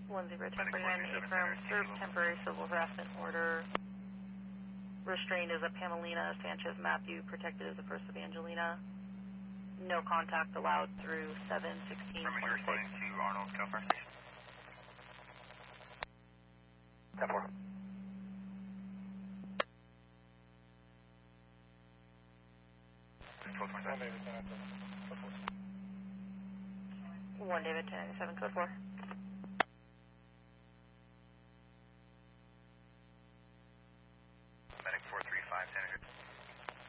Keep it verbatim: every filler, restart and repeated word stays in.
one zero ten forty-nine, affirm, serve temporary civil harassment order. Restrained as a Pamelina Sanchez Matthew, protected as a First Evangelina. No contact allowed through seven sixteen twenty-six. To Arnold, California Station. ten four. One David ten ninety-seven, code four.